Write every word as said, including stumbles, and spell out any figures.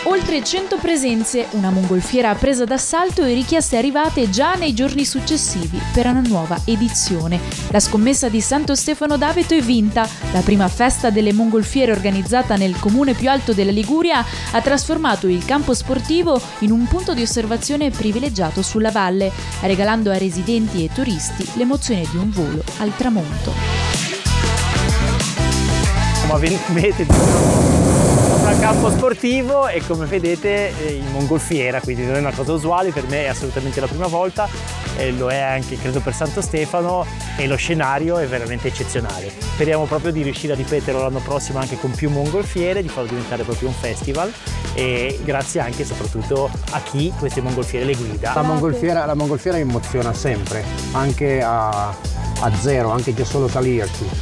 Oltre cento presenze, una mongolfiera presa d'assalto e richieste arrivate già nei giorni successivi per una nuova edizione. La scommessa di Santo Stefano d'Aveto è vinta. La prima festa delle mongolfiere organizzata nel comune più alto della Liguria ha trasformato il campo sportivo in un punto di osservazione privilegiato sulla valle, regalando a residenti e turisti l'emozione di un volo al tramonto. Come vedete al campo sportivo e come vedete in mongolfiera, quindi non è una cosa usuale, per me è assolutamente la prima volta, e lo è anche credo per Santo Stefano, e lo scenario è veramente eccezionale. Speriamo proprio di riuscire a ripeterlo l'anno prossimo anche con più mongolfiere, di farlo diventare proprio un festival, e grazie anche e soprattutto a chi queste mongolfiere le guida. La mongolfiera, la mongolfiera emoziona sempre, anche a, a zero, anche già solo salirci.